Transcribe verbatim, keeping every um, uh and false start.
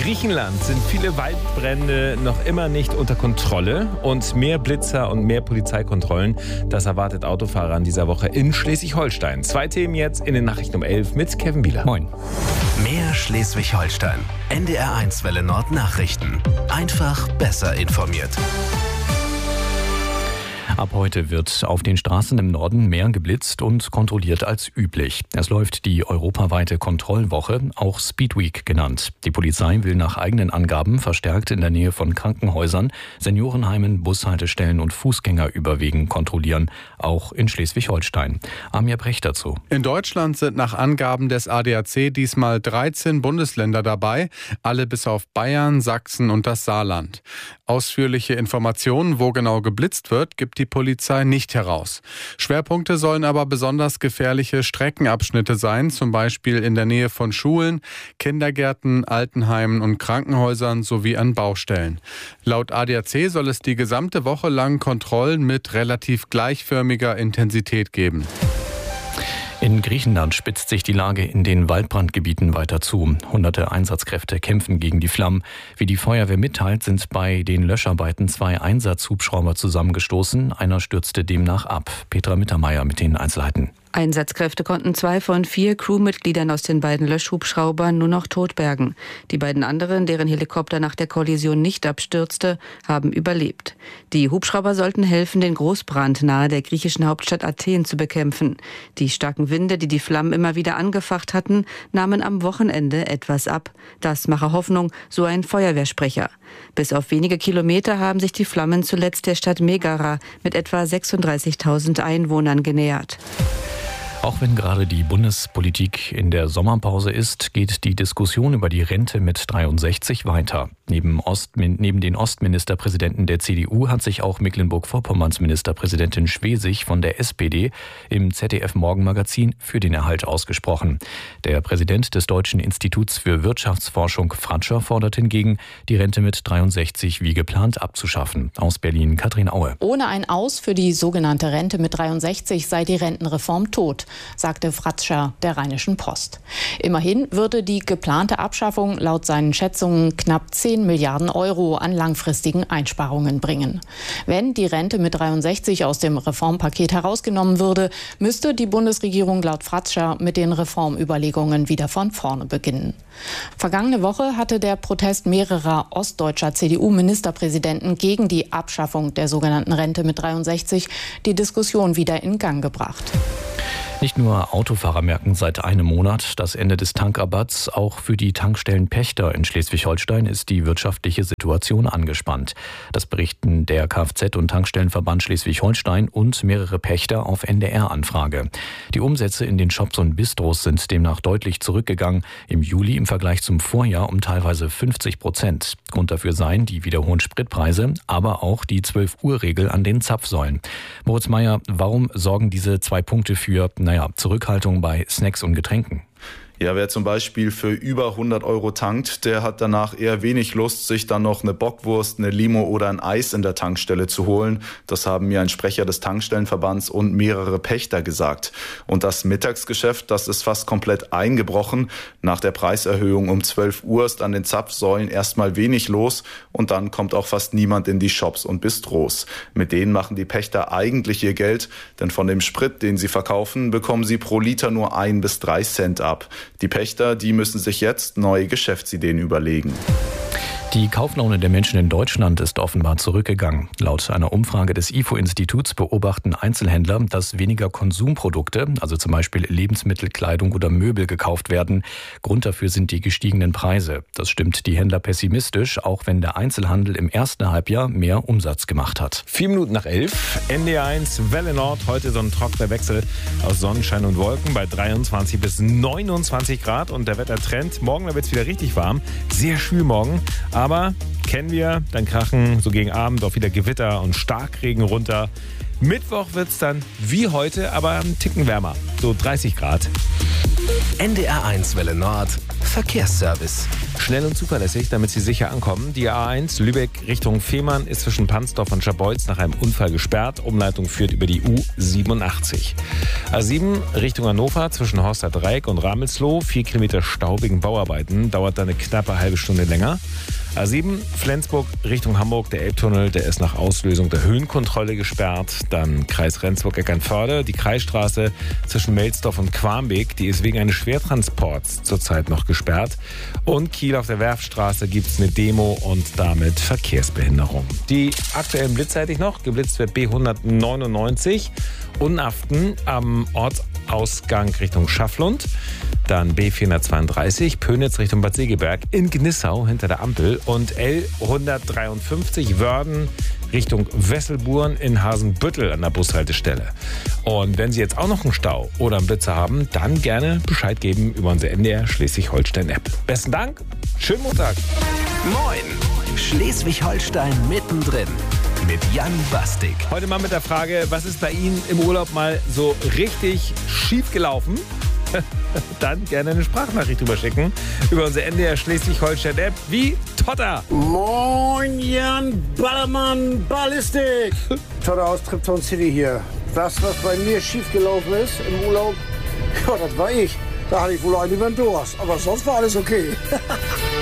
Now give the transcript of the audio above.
Griechenland sind viele Waldbrände noch immer nicht unter Kontrolle und mehr Blitzer und mehr Polizeikontrollen. Das erwartet Autofahrer in dieser Woche in Schleswig-Holstein. Zwei Themen jetzt in den Nachrichten um elf mit Kevin Bieler. Moin. Mehr Schleswig-Holstein. N D R eins Welle Nord Nachrichten. Einfach besser informiert. Ab heute wird auf den Straßen im Norden mehr geblitzt und kontrolliert als üblich. Es läuft die europaweite Kontrollwoche, auch Speedweek genannt. Die Polizei will nach eigenen Angaben verstärkt in der Nähe von Krankenhäusern, Seniorenheimen, Bushaltestellen und Fußgängerüberwegen kontrollieren, auch in Schleswig-Holstein. Amir Brecht dazu. In Deutschland sind nach Angaben des A D A C diesmal dreizehn Bundesländer dabei, alle bis auf Bayern, Sachsen und das Saarland. Ausführliche Informationen, wo genau geblitzt wird, gibt die Polizei nicht heraus. Schwerpunkte sollen aber besonders gefährliche Streckenabschnitte sein, zum Beispiel in der Nähe von Schulen, Kindergärten, Altenheimen und Krankenhäusern sowie an Baustellen. Laut A D A C soll es die gesamte Woche lang Kontrollen mit relativ gleichförmiger Intensität geben. In Griechenland spitzt sich die Lage in den Waldbrandgebieten weiter zu. Hunderte Einsatzkräfte kämpfen gegen die Flammen. Wie die Feuerwehr mitteilt, sind bei den Löscharbeiten zwei Einsatzhubschrauber zusammengestoßen. Einer stürzte demnach ab. Petra Mittermeier mit den Einzelheiten. Einsatzkräfte konnten zwei von vier Crewmitgliedern aus den beiden Löschhubschraubern nur noch tot bergen. Die beiden anderen, deren Helikopter nach der Kollision nicht abstürzte, haben überlebt. Die Hubschrauber sollten helfen, den Großbrand nahe der griechischen Hauptstadt Athen zu bekämpfen. Die starken Winde, die die Flammen immer wieder angefacht hatten, nahmen am Wochenende etwas ab. Das mache Hoffnung, so ein Feuerwehrsprecher. Bis auf wenige Kilometer haben sich die Flammen zuletzt der Stadt Megara mit etwa sechsunddreißigtausend Einwohnern genähert. Auch wenn gerade die Bundespolitik in der Sommerpause ist, geht die Diskussion über die Rente mit dreiundsechzig weiter. Neben, Ost, neben den Ostministerpräsidenten der C D U hat sich auch Mecklenburg-Vorpommerns Ministerpräsidentin Schwesig von der S P D im Z D F-Morgenmagazin für den Erhalt ausgesprochen. Der Präsident des Deutschen Instituts für Wirtschaftsforschung Fratscher fordert hingegen, die Rente mit dreiundsechzig wie geplant abzuschaffen. Aus Berlin Katrin Aue. Ohne ein Aus für die sogenannte Rente mit dreiundsechzig sei die Rentenreform tot, sagte Fratscher der Rheinischen Post. Immerhin würde die geplante Abschaffung laut seinen Schätzungen knapp zehn Milliarden Euro an langfristigen Einsparungen bringen. Wenn die Rente mit dreiundsechzig aus dem Reformpaket herausgenommen würde, müsste die Bundesregierung laut Fratscher mit den Reformüberlegungen wieder von vorne beginnen. Vergangene Woche hatte der Protest mehrerer ostdeutscher C D U-Ministerpräsidenten gegen die Abschaffung der sogenannten Rente mit dreiundsechzig die Diskussion wieder in Gang gebracht. Nicht nur Autofahrer merken seit einem Monat das Ende des Tankrabatts, auch für die Tankstellenpächter in Schleswig-Holstein ist die wirtschaftliche Situation angespannt. Das berichten der Kfz- und Tankstellenverband Schleswig-Holstein und mehrere Pächter auf N D R-Anfrage. Die Umsätze in den Shops und Bistros sind demnach deutlich zurückgegangen, im Juli im Vergleich zum Vorjahr um teilweise fünfzig Prozent. Grund dafür seien die wieder hohen Spritpreise, aber auch die zwölf-Uhr-Regel an den Zapfsäulen. Moritz Meyer, warum sorgen diese zwei Punkte für naja, Zurückhaltung bei Snacks und Getränken? Ja, wer zum Beispiel für über hundert Euro tankt, der hat danach eher wenig Lust, sich dann noch eine Bockwurst, eine Limo oder ein Eis in der Tankstelle zu holen. Das haben mir ein Sprecher des Tankstellenverbands und mehrere Pächter gesagt. Und das Mittagsgeschäft, das ist fast komplett eingebrochen. Nach der Preiserhöhung um zwölf Uhr ist an den Zapfsäulen erstmal wenig los und dann kommt auch fast niemand in die Shops und Bistros. Mit denen machen die Pächter eigentlich ihr Geld, denn von dem Sprit, den sie verkaufen, bekommen sie pro Liter nur ein bis drei Cent ab. Die Pächter, die müssen sich jetzt neue Geschäftsideen überlegen. Die Kauflaune der Menschen in Deutschland ist offenbar zurückgegangen. Laut einer Umfrage des I F O-Instituts beobachten Einzelhändler, dass weniger Konsumprodukte, also zum Beispiel Lebensmittel, Kleidung oder Möbel gekauft werden. Grund dafür sind die gestiegenen Preise. Das stimmt die Händler pessimistisch, auch wenn der Einzelhandel im ersten Halbjahr mehr Umsatz gemacht hat. Vier Minuten nach elf, N D R eins Welle Nord. Heute so ein trockener Wechsel aus Sonnenschein und Wolken bei dreiundzwanzig bis neunundzwanzig Grad. Und der Wettertrend, morgen wird es wieder richtig warm. Sehr schwül morgen. Aber kennen wir, dann krachen so gegen Abend auch wieder Gewitter und Starkregen runter. Mittwoch wird es dann wie heute, aber einen Ticken wärmer, so dreißig Grad. N D R eins Welle Nord Verkehrsservice. Schnell und zuverlässig, damit Sie sicher ankommen. Die A eins Lübeck Richtung Fehmarn ist zwischen Pansdorf und Scharbeutz nach einem Unfall gesperrt. Umleitung führt über die U siebenundachtzig. A sieben Richtung Hannover zwischen Horster Dreieck und Ramelsloh. Vier Kilometer Stau wegen Bauarbeiten. Dauert dann eine knappe halbe Stunde länger. A sieben Flensburg Richtung Hamburg. Der Elbtunnel, der ist nach Auslösung der Höhenkontrolle gesperrt. Dann Kreis Rendsburg-Eckernförde. Die Kreisstraße zwischen Melsdorf und Quarmbek, die ist wegen eines Schwertransports zurzeit noch gesperrt. Und Kiel auf der Werftstraße gibt es eine Demo und damit Verkehrsbehinderung. Die aktuellen Blitzseitig noch. Geblitzt wird B hundertneunundneunzig. Unaften am Ortsausgang Richtung Schafflund. Dann B vierhundertzweiunddreißig, Pönitz Richtung Bad Segeberg in Gnissau hinter der Ampel. Und L hundertdreiundfünfzig, Wörden Richtung Wesselburen in Hasenbüttel an der Bushaltestelle. Und wenn Sie jetzt auch noch einen Stau oder einen Blitzer haben, dann gerne Bescheid geben über unsere N D R Schleswig-Holstein-App. Besten Dank, schönen Montag. Moin, Schleswig-Holstein mittendrin. Mit Jan Bastik. Heute mal mit der Frage, was ist bei Ihnen im Urlaub mal so richtig schief gelaufen? Dann gerne eine Sprachnachricht drüber schicken über unsere N D R Schleswig-Holstein-App wie Totter. Moin Jan Ballermann Ballistik. Totter aus Tripton City hier. Das, was bei mir schiefgelaufen ist im Urlaub, ja, das war ich. Da hatte ich wohl einen über den Durst, aber sonst war alles okay.